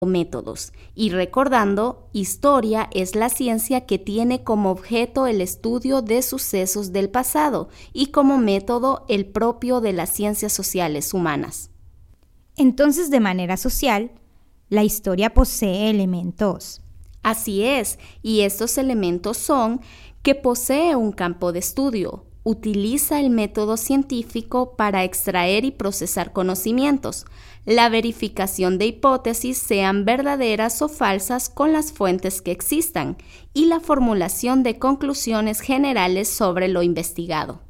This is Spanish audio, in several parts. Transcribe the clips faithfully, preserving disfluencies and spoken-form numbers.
métodos. Y recordando, historia es la ciencia que tiene como objeto el estudio de sucesos del pasado y como método el propio de las ciencias sociales humanas. Entonces, de manera social, la historia posee elementos. Así es, y estos elementos son que posee un campo de estudio, utiliza el método científico para extraer y procesar conocimientos, la verificación de hipótesis, sean verdaderas o falsas con las fuentes que existan, y la formulación de conclusiones generales sobre lo investigado.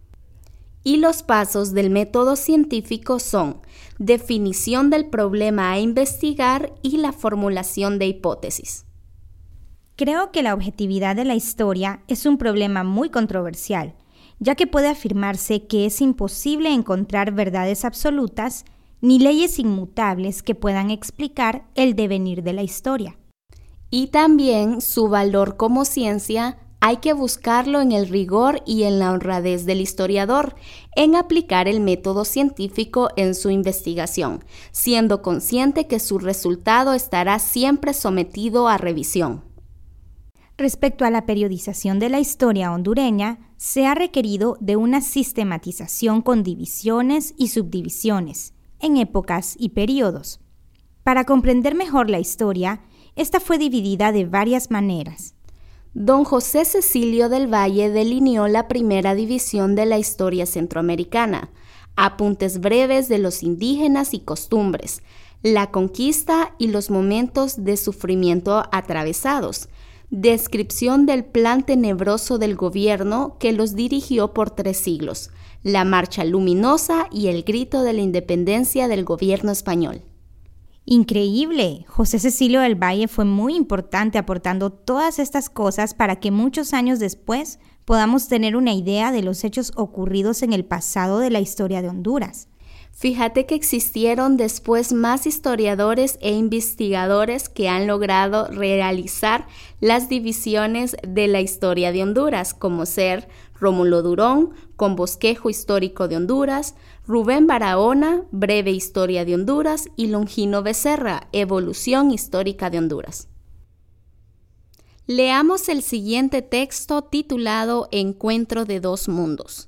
Y los pasos del método científico son definición del problema a investigar y la formulación de hipótesis. Creo que la objetividad de la historia es un problema muy controversial, ya que puede afirmarse que es imposible encontrar verdades absolutas ni leyes inmutables que puedan explicar el devenir de la historia. Y también su valor como ciencia hay que buscarlo en el rigor y en la honradez del historiador, en aplicar el método científico en su investigación, siendo consciente que su resultado estará siempre sometido a revisión. Respecto a la periodización de la historia hondureña, se ha requerido de una sistematización con divisiones y subdivisiones, en épocas y periodos. Para comprender mejor la historia, esta fue dividida de varias maneras. Don José Cecilio del Valle delineó la primera división de la historia centroamericana, apuntes breves de los indígenas y costumbres, la conquista y los momentos de sufrimiento atravesados, descripción del plan tenebroso del gobierno que los dirigió por tres siglos, la Marcha Luminosa y el grito de la independencia del gobierno español. ¡Increíble! José Cecilio del Valle fue muy importante aportando todas estas cosas para que muchos años después podamos tener una idea de los hechos ocurridos en el pasado de la historia de Honduras. Fíjate que existieron después más historiadores e investigadores que han logrado realizar las divisiones de la historia de Honduras, como ser Rómulo Durón, con Bosquejo histórico de Honduras, Rubén Barahona, Breve historia de Honduras, y Longino Becerra, Evolución histórica de Honduras. Leamos el siguiente texto titulado Encuentro de dos mundos.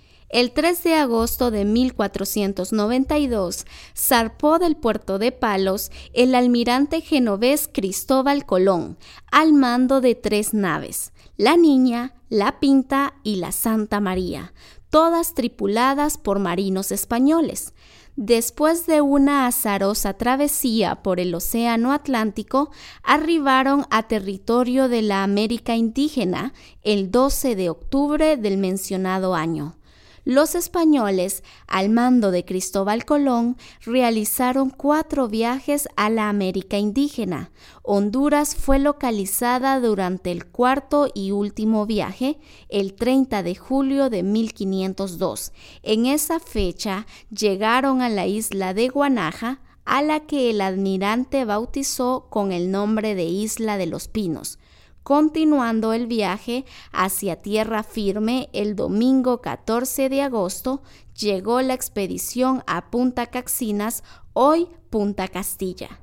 El tres de agosto de mil cuatrocientos noventa y dos zarpó del puerto de Palos el almirante genovés Cristóbal Colón, al mando de tres naves, la Niña, la Pinta y la Santa María, todas tripuladas por marinos españoles. Después de una azarosa travesía por el Océano Atlántico, arribaron a territorio de la América indígena el doce de octubre del mencionado año. Los españoles, al mando de Cristóbal Colón, realizaron cuatro viajes a la América indígena. Honduras fue localizada durante el cuarto y último viaje, el treinta de julio de mil quinientos dos. En esa fecha llegaron a la isla de Guanaja, a la que el almirante bautizó con el nombre de Isla de los Pinos. Continuando el viaje hacia tierra firme, el domingo catorce de agosto llegó la expedición a Punta Caxinas, hoy Punta Castilla.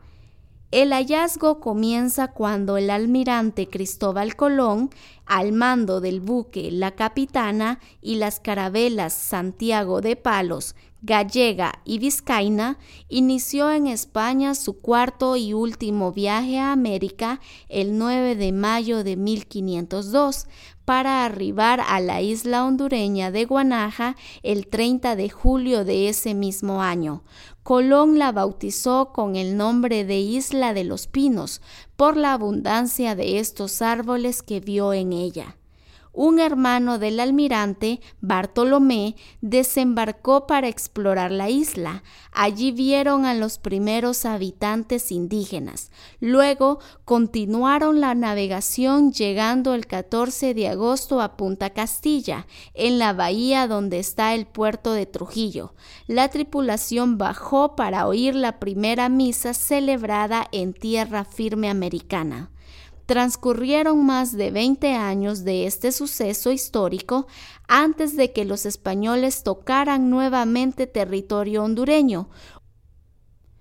El hallazgo comienza cuando el almirante Cristóbal Colón, al mando del buque La Capitana y las carabelas Santiago de Palos, Gallega y Vizcaína, inició en España su cuarto y último viaje a América el nueve de mayo de mil quinientos dos, para arribar a la isla hondureña de Guanaja el treinta de julio de ese mismo año. Colón la bautizó con el nombre de Isla de los Pinos, por la abundancia de estos árboles que vio en ella. Un hermano del almirante, Bartolomé, desembarcó para explorar la isla. Allí vieron a los primeros habitantes indígenas. Luego continuaron la navegación, llegando el catorce de agosto a Punta Castilla, en la bahía donde está el puerto de Trujillo. La tripulación bajó para oír la primera misa celebrada en tierra firme americana. Transcurrieron más de veinte años de este suceso histórico antes de que los españoles tocaran nuevamente territorio hondureño.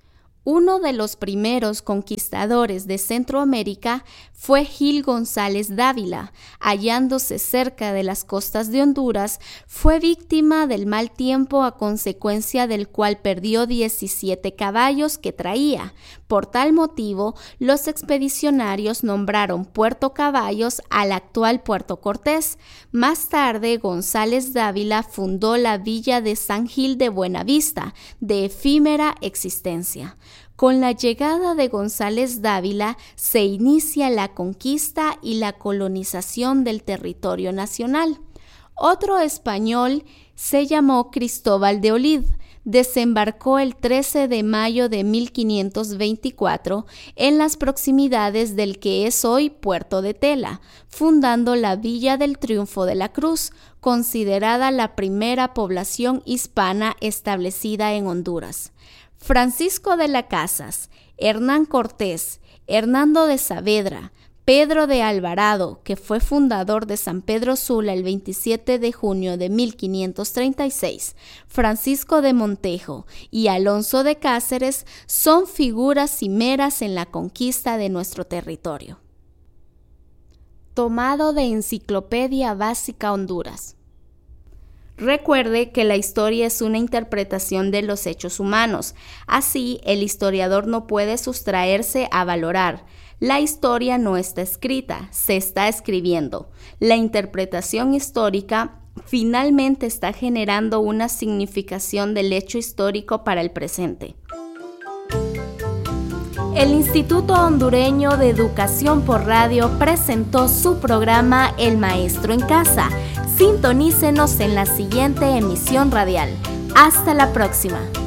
Uno de los primeros conquistadores de Centroamérica fue Gil González Dávila. Hallándose cerca de las costas de Honduras, fue víctima del mal tiempo a consecuencia del cual perdió diecisiete caballos que traía. Por tal motivo, los expedicionarios nombraron Puerto Caballos al actual Puerto Cortés. Más tarde, González Dávila fundó la villa de San Gil de Buenavista, de efímera existencia. Con la llegada de González Dávila se inicia la conquista y la colonización del territorio nacional. Otro español se llamó Cristóbal de Olid. Desembarcó el trece de mayo de mil quinientos veinticuatro en las proximidades del que es hoy Puerto de Tela, fundando la Villa del Triunfo de la Cruz, considerada la primera población hispana establecida en Honduras. Francisco de las Casas, Hernán Cortés, Hernando de Saavedra, Pedro de Alvarado, que fue fundador de San Pedro Sula el veintisiete de junio de mil quinientos treinta y seis, Francisco de Montejo y Alonso de Cáceres son figuras cimeras en la conquista de nuestro territorio. Tomado de Enciclopedia Básica Honduras. Recuerde que la historia es una interpretación de los hechos humanos. Así, el historiador no puede sustraerse a valorar. La historia no está escrita, se está escribiendo. La interpretación histórica finalmente está generando una significación del hecho histórico para el presente. El Instituto Hondureño de Educación por Radio presentó su programa El Maestro en Casa. Sintonícenos en la siguiente emisión radial. Hasta la próxima.